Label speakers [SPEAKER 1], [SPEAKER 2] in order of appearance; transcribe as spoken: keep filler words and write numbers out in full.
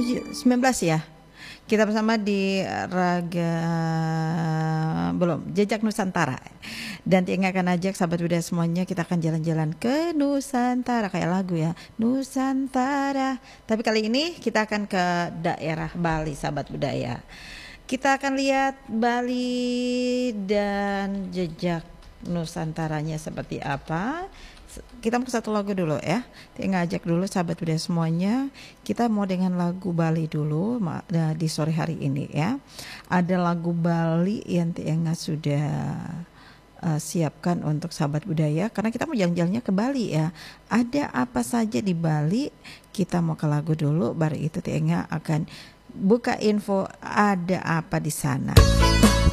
[SPEAKER 1] sembilan belas ya. Kita bersama di Raga belum Jejak Nusantara. Dan Tieng akan ajak sahabat budaya semuanya, kita akan jalan-jalan ke Nusantara kayak lagu ya, Nusantara. Tapi kali ini kita akan ke daerah Bali sahabat budaya. Kita akan lihat Bali dan jejak Nusantaranya seperti apa. Kita mau ke satu lagu dulu ya. Tieng ngajak dulu sahabat budaya semuanya. Kita mau dengan lagu Bali dulu di sore hari ini ya. Ada lagu Bali yang Tieng sudah uh, siapkan untuk sahabat budaya karena kita mau jalan-jalannya ke Bali ya. Ada apa saja di Bali? Kita mau ke lagu dulu, baru itu Tieng akan buka info ada apa di sana.